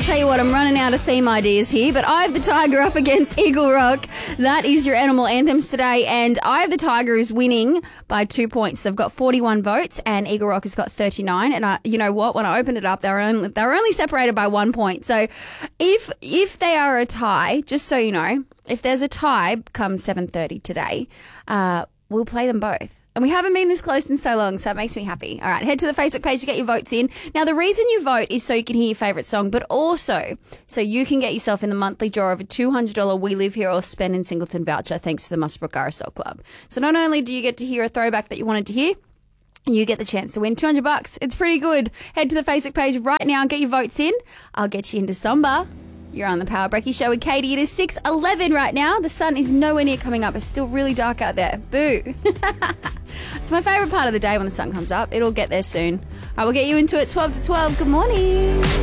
I'll tell you what, I'm running out of theme ideas here, but I have the Tiger up against Eagle Rock. That is your animal anthems today, and I have the Tiger is winning by 2 points. They've got 41 votes, and Eagle Rock has got 39. And you know what? When I opened it up, they were only separated by 1 point. So if they are a tie, just so you know, if there's a tie come 7:30 today, we'll play them both. And we haven't been this close in so long, so it makes me happy. All right, head to the Facebook page to get your votes in. Now, the reason you vote is so you can hear your favourite song, but also so you can get yourself in the monthly draw of a $200 We Live Here or Spend in Singleton voucher thanks to the Musbrook RSL Club. So not only do you get to hear a throwback that you wanted to hear, you get the chance to win $200. It's pretty good. Head to the Facebook page right now and get your votes in. I'll get you into Somber. You're on the Power Breaky Show with Katie. It is 6:11 right now. The sun is nowhere near coming up. It's still really dark out there. Boo. It's my favourite part of the day when the sun comes up. It'll get there soon. All right, we'll get you into it. 12 to 12. Good morning.